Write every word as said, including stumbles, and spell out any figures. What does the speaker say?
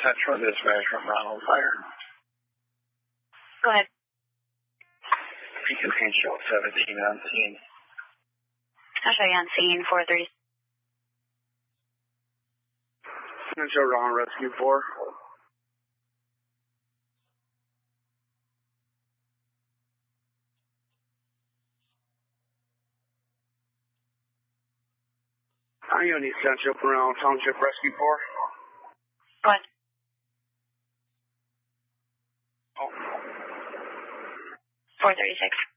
Central Dispatch from Ronald Fire. Go ahead. Beacon Angel seventeen on scene. I'll show you on scene, four thirty. Central Ronald Rescue four. I'm going to need Central from Ronald Township Rescue four. Go ahead. Oh. four thirty-six.